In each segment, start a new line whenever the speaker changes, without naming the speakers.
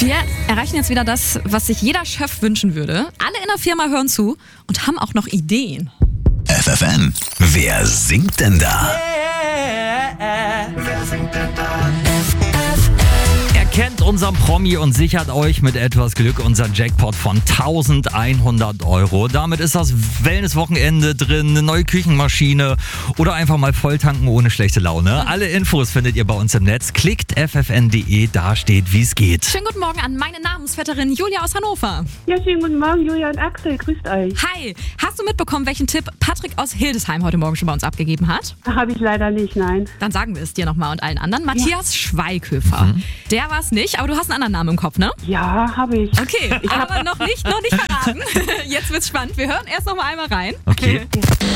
Wir erreichen jetzt wieder das, was sich jeder Chef wünschen würde. Alle in der Firma hören zu und haben auch noch Ideen.
FFN, wer singt denn da?
Kennt unseren Promi und sichert euch mit etwas Glück unseren Jackpot von 1100 €. Damit ist das Wellness-Wochenende drin, eine neue Küchenmaschine oder einfach mal volltanken ohne schlechte Laune. Alle Infos findet ihr bei uns im Netz. Klickt ffn.de, da steht, wie es geht.
Schönen guten Morgen an meine Namensvetterin Julia aus Hannover.
Ja, schönen guten Morgen, Julia und Axel. Grüßt euch.
Hi, hast du mitbekommen, welchen Tipp Patrick aus Hildesheim heute Morgen schon bei uns abgegeben hat?
Habe ich leider nicht, nein.
Dann sagen wir es dir nochmal und allen anderen. Matthias Schweighöfer. Der war es nicht, aber du hast einen anderen Namen im Kopf, ne?
Ja, habe ich.
Okay, aber noch nicht verraten. Jetzt wird's spannend. Wir hören erst noch mal einmal rein.
Okay.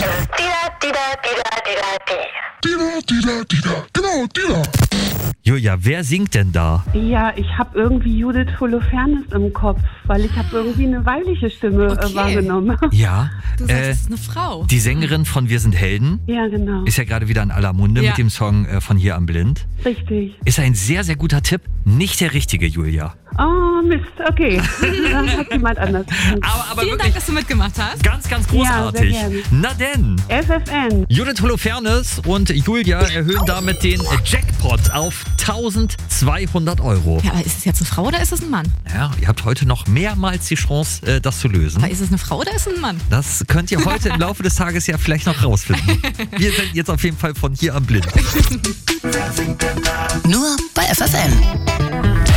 Julia, wer singt denn da?
Ja, ich habe irgendwie Judith Holofernes im Kopf, weil ich habe irgendwie eine weibliche Stimme
Okay.
wahrgenommen.
Ja,
Du sagst, es ist eine Frau.
die Sängerin von Wir sind Helden
Ja, genau.
ist ja gerade wieder in aller Munde
Ja.
mit dem Song von Hier am Blind.
Richtig.
Ist ein sehr, sehr guter Tipp. Nicht der richtige, Julia.
Oh, Mist. Okay. Dann hat jemand anders.
Aber
Vielen Dank, dass du mitgemacht hast.
ganz, ganz großartig.
Ja, sehr gerne.
Na denn.
FFN.
Judith Holofernes und Julia erhöhen damit den Jackpot auf 1200 €.
Ja, aber ist es jetzt eine Frau oder ist es ein Mann?
Ja, ihr habt heute noch mehrmals die Chance, das zu lösen.
Aber ist es eine Frau oder ist es ein Mann?
Das könnt ihr heute im Laufe des Tages ja vielleicht noch rausfinden. Wir sind jetzt auf jeden Fall von Hier am Blind.
Nur bei FFN.